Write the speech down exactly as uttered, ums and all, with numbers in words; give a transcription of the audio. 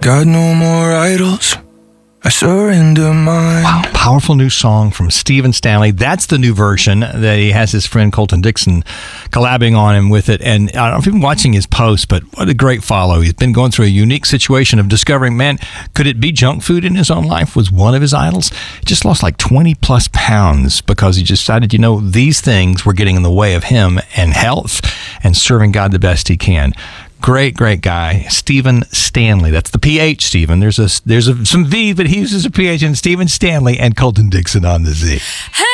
Got no more idols. I surrender mine. Wow, powerful new song from Stephen Stanley. That's the new version that he has his friend Colton Dixon collabing on him with it. And I don't know if you've been watching his post, but what a great follow. He's been going through a unique situation of discovering, man, could it be junk food in his own life was one of his idols? He just lost like twenty plus pounds because he decided, you know, these things were getting in the way of him and health and serving God the best he can. Great, great guy, Stephen Stanley. That's the P H, Stephen. There's a there's a, some V, but he uses a P H. And Stephen Stanley and Colton Dixon on the Z.